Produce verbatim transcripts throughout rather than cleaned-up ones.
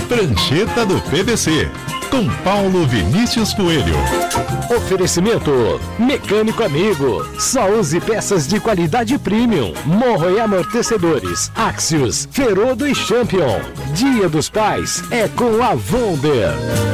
Prancheta do P V C, com Paulo Vinícius Coelho. Oferecimento Mecânico Amigo. Só use peças de qualidade premium. Morro e amortecedores. Axios, Ferodo e Champion. Dia dos Pais é com a Wonder.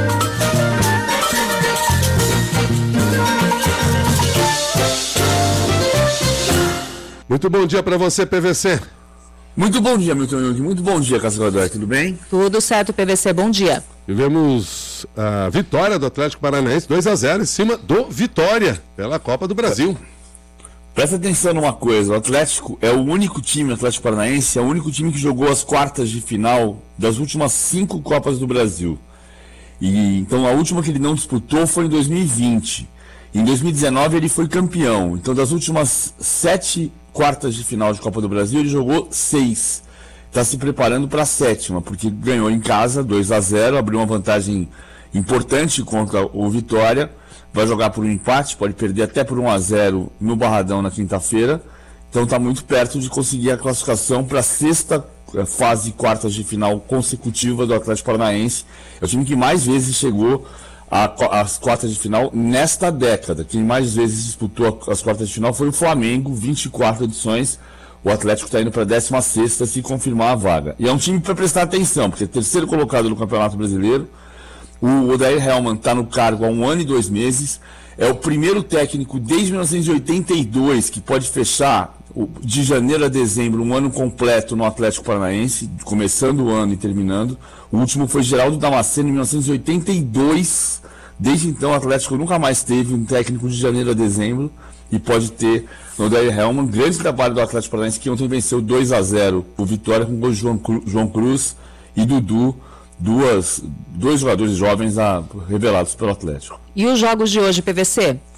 Muito bom dia para você, P V C. Muito bom dia, Milton Jung. Muito bom dia, Cascador. Tudo bem? Tudo certo, P V C. Bom dia. Tivemos a vitória do Atlético Paranaense, dois a zero em cima do Vitória, pela Copa do Brasil. Presta atenção numa coisa, o Atlético é o único time, o Atlético Paranaense, é o único time que jogou as quartas de final das últimas cinco Copas do Brasil. E então a última que ele não disputou foi em dois mil e vinte. Em dois mil e dezenove ele foi campeão. Então das últimas sete quartas de final de Copa do Brasil ele jogou seis. Está se preparando para a sétima, porque ganhou em casa dois a zero, abriu uma vantagem importante contra o Vitória. Vai jogar por um empate, pode perder até por um a zero no Barradão na quinta-feira. Então está muito perto de conseguir a classificação para a sexta fase quartas de final consecutiva do Atlético Paranaense. É o time que mais vezes chegou às quartas de final nesta década. Quem mais vezes disputou as quartas de final foi o Flamengo, vinte e quatro edições. O Atlético está indo para a décima sexta se confirmar a vaga. E é um time para prestar atenção, porque é terceiro colocado no Campeonato Brasileiro. O Odair Hellmann está no cargo há um ano e dois meses. É o primeiro técnico desde mil novecentos e oitenta e dois que pode fechar de janeiro a dezembro um ano completo no Atlético Paranaense, começando o ano e terminando. O último foi Geraldo Damasceno em mil novecentos e oitenta e dois. Desde então o Atlético nunca mais teve um técnico de janeiro a dezembro. E pode ter no Odair Hellmann, grande trabalho do Atlético Paranaense, que ontem venceu dois a zero o Vitória com gols de João, Cru, João Cruz e Dudu, duas, dois jogadores jovens a, revelados pelo Atlético. E os jogos de hoje, P V C?